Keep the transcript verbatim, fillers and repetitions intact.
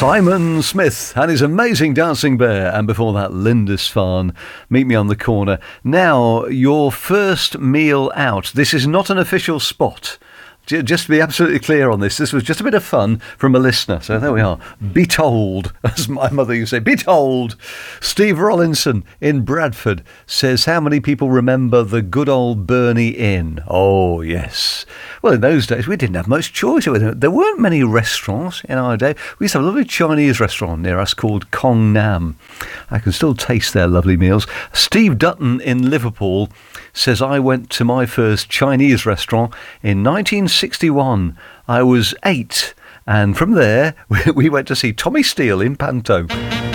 Simon Smith and his amazing Dancing Bear, and before that Lindisfarne, Meet Me on the Corner. Now, your first meal out. This is not an official spot. Just to be absolutely clear on this, this was just a bit of fun from a listener. So there we are. Be told, as my mother used to say, be told. Steve Rollinson in Bradford says, how many people remember the good old Burney Inn? Oh, yes. Well, in those days, we didn't have much choice. There weren't many restaurants in our day. We used to have a lovely Chinese restaurant near us called Kong Nam. I can still taste their lovely meals. Steve Dutton in Liverpool says, I went to my first Chinese restaurant in nineteen sixty-one. I was eight, and from there we went to see Tommy Steele in Panto.